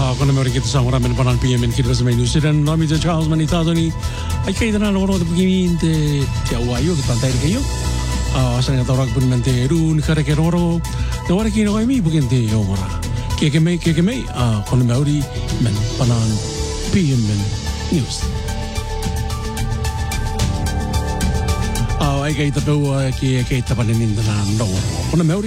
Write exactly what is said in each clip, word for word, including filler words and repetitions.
Kuna me kita sama ramen panan P M kita sama New Zealand nami je Charles Manita Tony ai kai dana no de begini de te awayo kita tai kayo ah saya tahu rak pun mente ru ni kare ke roro de ora ki no mi bukan te yo mora ke ke me ke ke me ah kuna me ori men panan P M News ah ai kai ta pe ki kai ta panen dana no kuna me ori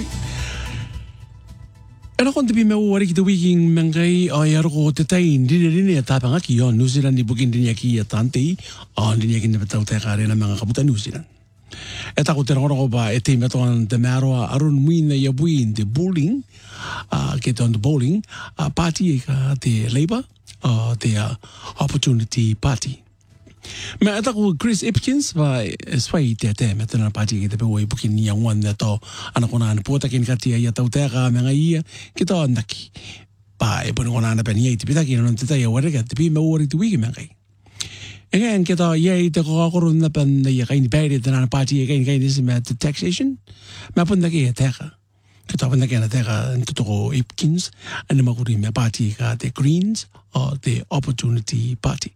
Era kon tipi me wari ki te wiking mengai ai arko te tai ndine ndine ta panga ki on New Zealand ni bukin ndine ki tante on ndine ki ne tau te kare na menga kaputa New Zealand. Eta ko te rongo ba e te me ton te maro arun muina ya buin te bowling a ke ton the bowling a party ka te Labour a te Opportunity Party. Me ata ko Chris Ipkins va swai te te me tana party ki te pe wai bukin ni yang wan to ana kona an pota kin ka tia ya tau te ka me ngai ki to andaki pa e pon kona na pe ni te pita ki no te ya wara ka te pi me wori te wiki me ngai Again ki to ye te ko ko run na pen ya kai ni pe te na party again kai ni me te taxation me pon da ki te ka ki to pon da ki na te ka to ko Ipkins ana ma ko ri me party ka te Greens or the Opportunity Party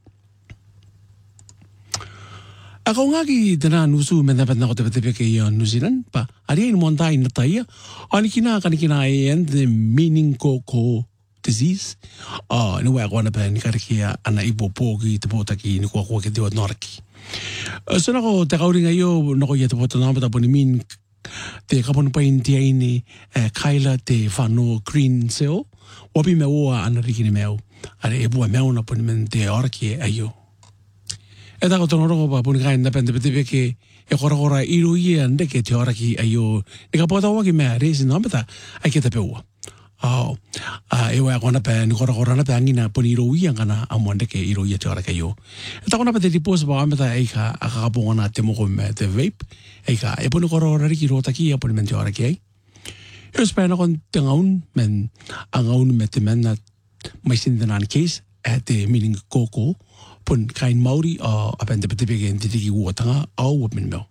Ako nga ki dana nusu me dapat na ko te te ke New Zealand pa ari in montai na tayo ani kina kan kina and the meningococcal disease ah no wa kona pa ni karikia ana ibo pogi te pota ki ni ko ko ke de norki so na ko te kauri nga yo no ko ye te pota na pa ni min te kapon pa inti ni kaila te fano green cell wapi me wa ana rikini meu ari ebu me una pon men te orki ayo Eta ko tono rongo pa puni kai na pende pete ke e kora kora iru ia ande ke te ora ki ayo e ka pota wa ki mea resi no meta ai ke te peua. Au a e wa kona pe ni kora kora na pe angina puni iru ia kana amonde ke iru ia te ora ke yo. Eta kona pete dipos ba meta ai ka a ka ponga na te mo ko me te vape ai ka e puni kora ora ki rota ki puni men te ora ki ai. E spena kon te ngaun men a ngaun me te men na mai sin den an case at the meaning koko pun kain Maori a apende petipeke en titiki uatanga au wapin meo.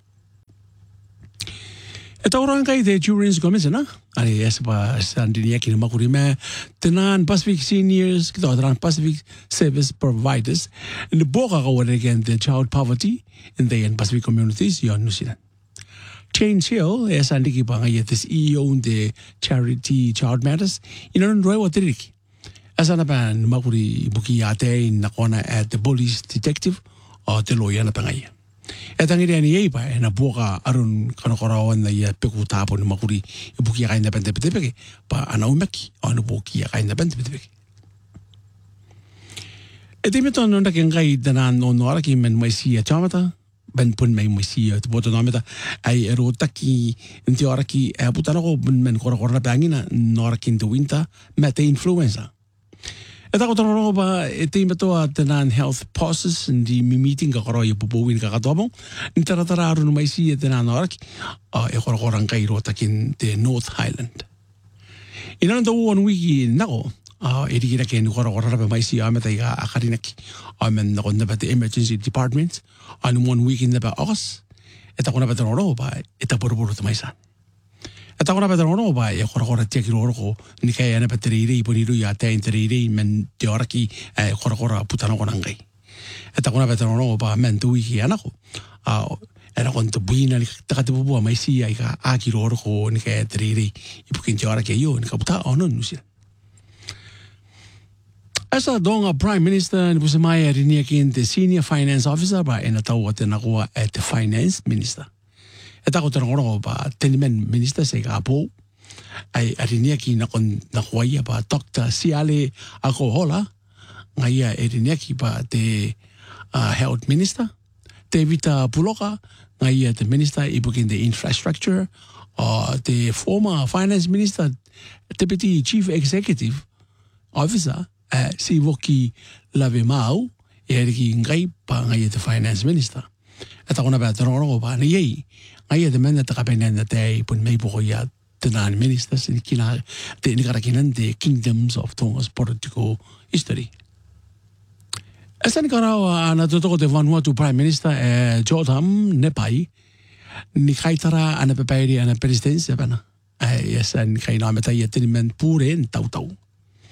E tau orang kai te Juries Commissioner, ari esa pa sandini aki ni makuri me, tenan Pacific Seniors, kita tenan Pacific Service Providers, in the boka ka wale again the child poverty in the Pacific communities yon New Zealand. Change Hill, e sandiki pa ngai te C E O de Charity Child Matters, inon roi wa tiriki. As an aban makuri buki ate na kona at the police detective o te loya na pangai. E tangiri ani ei pa e na buka arun kanokorawan na ia peku tapo ni makuri i buki akai na pente pete peke pa ana umeki o na buki akai na pente pete peke. E te meto nonda ke ngai danan o noara ki men maisi a chamata ben pun mai maisi a te poto nameta ai ero taki inti ora ki e putana ko men kora kora pangina noara ki in the winter me te influenza. E tako tono rongo pa e te imetoa tenan health pauses ndi mi meeting ka koro i pupuwin ka katomo. Ni taratara aru numaisi e tenan oraki e koro korang kai rota kin te North Highland. Ina nanta uon wiki nako e rikira ke ni koro koro rape maisi a meta i ka akarinaki a men nako napa te emergency department a ni uon wiki napa okas e tako napa tono rongo pa e taporoboro te maisan. E tako napa tono rongo pa e koro koro tia ki roroko ni kai ane pa te reirei poni rui a te in te reirei men te oraki e koro koro putana konangai. E tako napa tono rongo pa men tu wiki anako e nako nta buina ni taka te pupua maisi a i ka a ki roroko ni kai te reirei i pukin te oraki a yo ni ka puta ono nusia. Asa donga Prime Minister ni pusa mai a rinia ki in te Senior Finance Officer ba e na tau a te nakua e te Finance Minister. E tako te rongo pa tenimen minister se ka apo ai arinia ki nakon nakuaia pa Doctor Siale Akohola ngaia arinia ki pa te uh, health minister te Vita Puloka ngaia te minister ibukin the infrastructure uh, the former finance minister deputy chief executive officer uh, si woki lave mau e ariki ngai pa ngaia te finance minister e tako na pa te rongo pa ni yei Ngai te mena te kapena na te pun mei poko ia te nāni ministers ni kina te ni karakinan te kingdoms of Tonga's political history. Esa ni karawa ana totoko te Vanuatu Prime Minister e Jotham Nepai ni kaitara ana pepeiri ana presidency bana. E esa ni kaina meta ia te ni men pure en tau tau.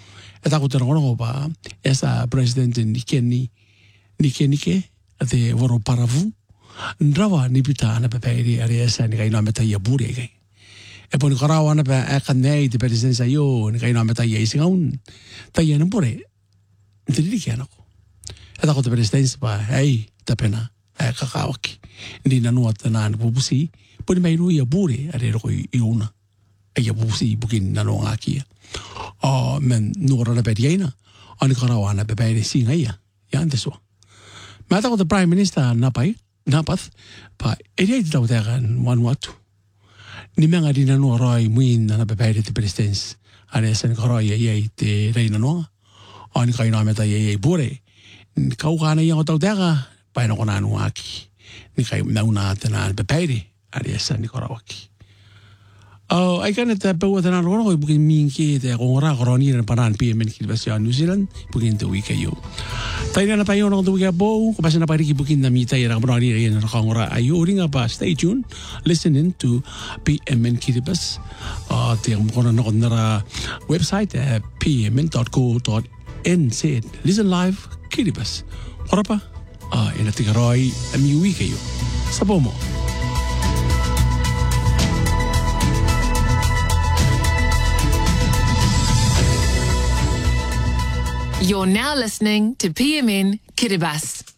eta ko tera ko ba esa president ni keni ni keni ke ate voro paravu ndrawa ni pita na pepeiri ari esa ni kaino meta ia buri kai e poni karawa na pe e kanei te president yo ni kaino meta ia isingaun ta ia na pore ndiri ke anako eta ko te president ba hey tapena e kakawaki ni na nuat na na bubusi poni mai ru ia buri ari ro i una e ia bubusi bukin na no ngakia o men nuora na periena ani karawa na pepeiri singa ia ia anteso mata ko the prime minister na pai na path pa eria te tau tega one watu ni menga dina no roi muin na pepeiri te presidents are sen koroi ia te reina no ani kai na meta ia bure kau kana ia tau tega pa no kona no aki ni kai na una te na pepeiri are sen ni korawaki oh ai kana te pe wata na ro ko bukin min ki te ngora koroni na panan P M N Kiribas ya New Zealand bukin te wika yo tai na pa yo no do ga bo ko pasana pa ri bukin na mi tai ra brani ri na ngora ai ringa pa stay tuned listening to P M N Kiribas uh te mo kona no na website at p m n dot co dot n z listen live Kiribas ora pa ah ina te roi a mi wika yo sabomo. You're now listening to P M N Kiribati.